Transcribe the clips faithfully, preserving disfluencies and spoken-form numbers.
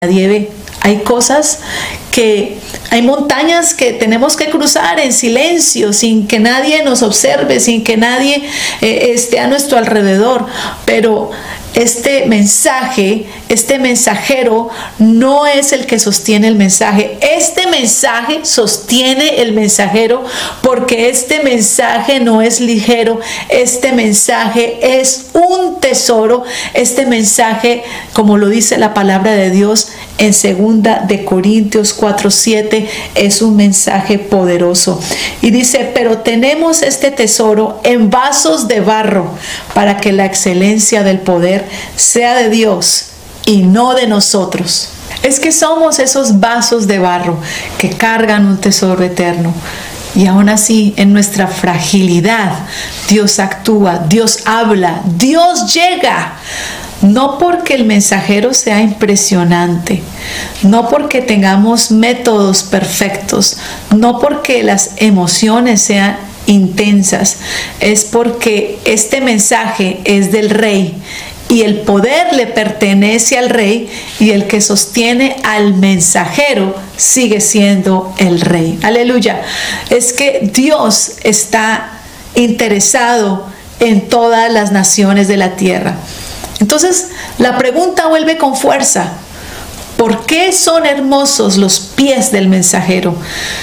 nadie ve. Hay cosas que, hay montañas que tenemos que cruzar en silencio, sin que nadie nos observe, sin que nadie eh, esté a nuestro alrededor. Pero este mensaje, este mensajero no es el que sostiene el mensaje. Este mensaje sostiene el mensajero, porque este mensaje no es ligero. Este mensaje es un tesoro. Este mensaje, como lo dice la palabra de Dios en segunda de Corintios cuatro siete, es un mensaje poderoso. Y dice: pero tenemos este tesoro en vasos de barro, para que la excelencia del poder sea de Dios y no de nosotros. Es que somos esos vasos de barro que cargan un tesoro eterno. Y aún así, en nuestra fragilidad, Dios actúa, Dios habla, Dios llega. No porque el mensajero sea impresionante, no porque tengamos métodos perfectos, no porque las emociones sean intensas, es porque este mensaje es del Rey y el poder le pertenece al Rey, y el que sostiene al mensajero sigue siendo el Rey. Aleluya. Es que Dios está interesado en todas las naciones de la tierra. Entonces, la pregunta vuelve con fuerza: ¿por qué son hermosos los pies del mensajero?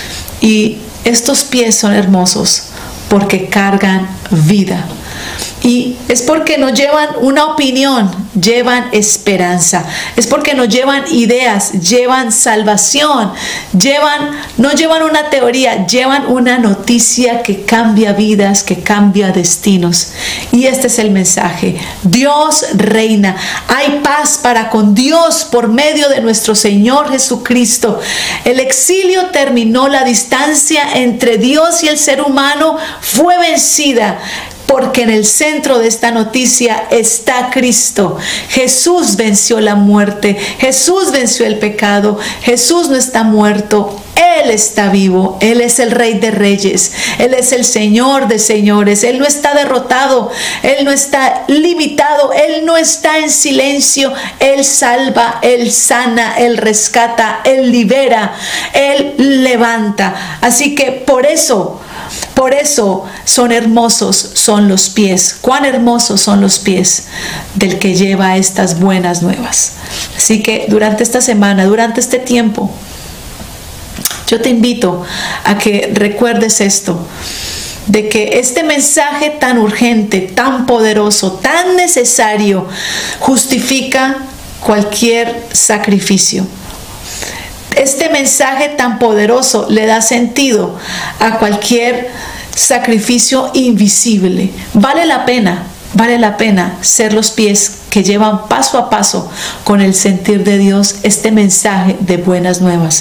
Y estos pies son hermosos porque cargan vida. Y es porque nos llevan una opinión, llevan esperanza. Es porque nos llevan ideas, llevan salvación, llevan, no llevan una teoría, llevan una noticia que cambia vidas, que cambia destinos. Y este es el mensaje: Dios reina. Hay paz para con Dios por medio de nuestro Señor Jesucristo. El exilio terminó, la distancia entre Dios y el ser humano fue vencida. Porque en el centro de esta noticia está Cristo. Jesús venció la muerte. Jesús venció el pecado. Jesús no está muerto. Él está vivo. Él es el Rey de Reyes. Él es el Señor de Señores. Él no está derrotado. Él no está limitado. Él no está en silencio. Él salva. Él sana. Él rescata. Él libera. Él levanta. Así que por eso... Por eso son hermosos son los pies. Cuán hermosos son los pies del que lleva estas buenas nuevas. Así que durante esta semana, durante este tiempo, yo te invito a que recuerdes esto: de que este mensaje tan urgente, tan poderoso, tan necesario, justifica cualquier sacrificio. Este mensaje tan poderoso le da sentido a cualquier sacrificio invisible. Vale la pena, vale la pena ser los pies que llevan paso a paso con el sentir de Dios este mensaje de buenas nuevas.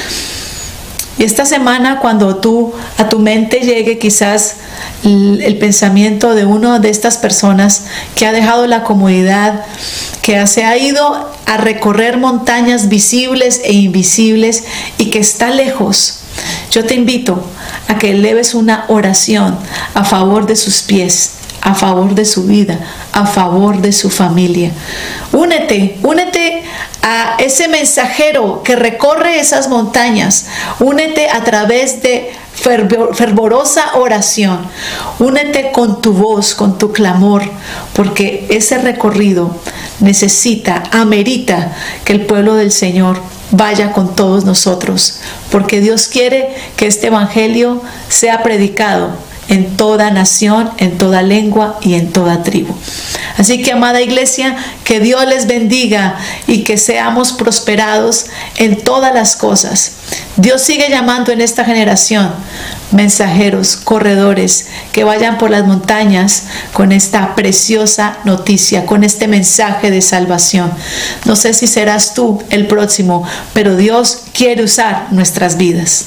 Y esta semana, cuando tú a tu mente llegue quizás el, el pensamiento de una de estas personas que ha dejado la comodidad, que se ha ido a recorrer montañas visibles e invisibles y que está lejos, yo te invito a que eleves una oración a favor de sus pies, a favor de su vida, a favor de su familia. Únete, únete a ese mensajero que recorre esas montañas. Únete a través de fervor, fervorosa oración. Únete con tu voz, con tu clamor, porque ese recorrido necesita, amerita que el pueblo del Señor vaya con todos nosotros, porque Dios quiere que este evangelio sea predicado en toda nación, en toda lengua y en toda tribu. Así que, amada iglesia, que Dios les bendiga y que seamos prosperados en todas las cosas. Dios sigue llamando en esta generación mensajeros, corredores, que vayan por las montañas con esta preciosa noticia, con este mensaje de salvación. No sé si serás tú el próximo, pero Dios quiere usar nuestras vidas.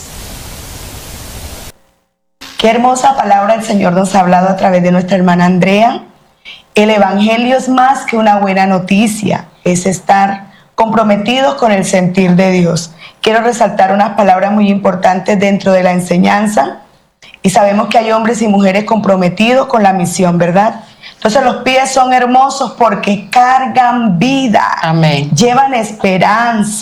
Qué hermosa palabra el Señor nos ha hablado a través de nuestra hermana Andrea. El evangelio es más que una buena noticia, es estar comprometidos con el sentir de Dios. Quiero resaltar unas palabras muy importantes dentro de la enseñanza, y sabemos que hay hombres y mujeres comprometidos con la misión, ¿verdad? Entonces los pies son hermosos porque cargan vida, Amén. llevan esperanza.